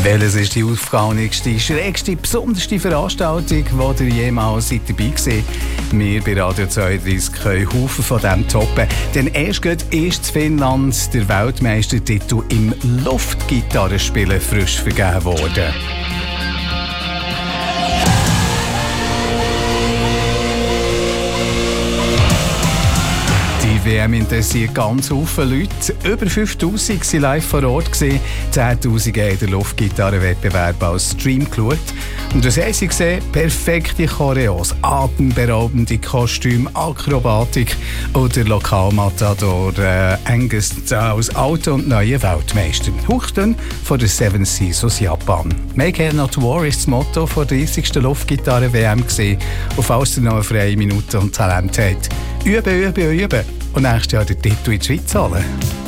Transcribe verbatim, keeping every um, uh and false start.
Welches ist die aufgehänigste, schrägste, besonderste Veranstaltung, die ihr jemals seid dabei gewesen? Wir bei Radio zweiunddreißig können Haufen von dem toppen. Denn erst gerade ist in Finnland der Weltmeistertitel im Luftgitarrespielen frisch vergeben worden. Die W M interessiert ganz viele Leute. Über fünftausend waren live vor Ort. zehntausend haben den Luftgitarrenwettbewerb als Stream geschaut. Und das haben sie gesehen, perfekte Choreos, atemberaubende Kostüme, Akrobatik und der Lokalmatador äh, Angus als alter und neuer Weltmeister. Hauchten von der Seven Seas aus Japan. «Make it not war» ist das Motto der dreißigsten Luftgitarre-W M gewesen. Und falls ihr noch eine freie Minute und Talent habt, üben, üben, üben und nächstes Jahr den Titel in die Schweiz holen.